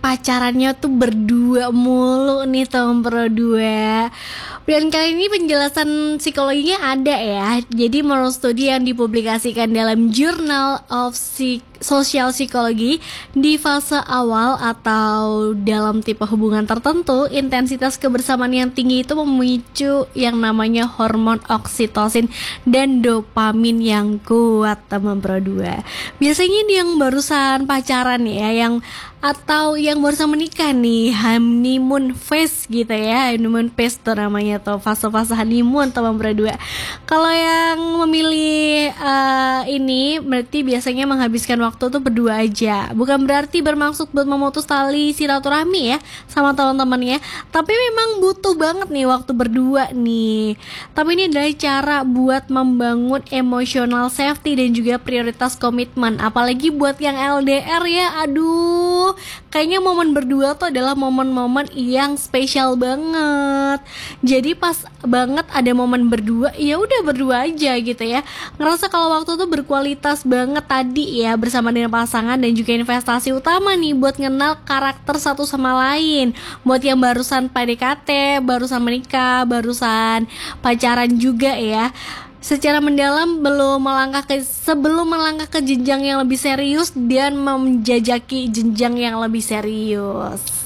pacarannya tuh berdua mulu nih teman berdua. Dan kali ini penjelasan psikologinya ada ya. Jadi menurut studi yang dipublikasikan dalam Journal of Social Psychology, di fase awal atau dalam tipe hubungan tertentu, intensitas kebersamaan yang tinggi itu memicu yang namanya hormon oksitosin dan dopamin yang kuat teman berdua. Biasanya nih yang barusan pacaran ya, yang atau yang barusan menikah nih, honeymoon phase gitu ya. Honeymoon phase tuh namanya tuh, fase-fase honeymoon teman berdua. Kalau yang memilih ini berarti biasanya menghabiskan waktu tuh berdua aja. Bukan berarti bermaksud buat memutus tali silaturahmi ya sama teman-temannya, tapi memang butuh banget nih waktu berdua nih. Tapi ini adalah cara buat membangun emotional safety dan juga prioritas komitmen. Apalagi buat yang LDR ya, aduh, kayaknya momen berdua tuh adalah momen-momen yang spesial banget. Jadi pas banget ada momen berdua, ya udah berdua aja gitu ya. Ngerasa kalau waktu tuh berkualitas banget tadi ya, bersama dengan pasangan, dan juga investasi utama nih buat kenal karakter satu sama lain. Buat yang barusan PDKT, barusan menikah, barusan pacaran juga ya, secara mendalam sebelum melangkah ke jenjang yang lebih serius dan menjajaki jenjang yang lebih serius.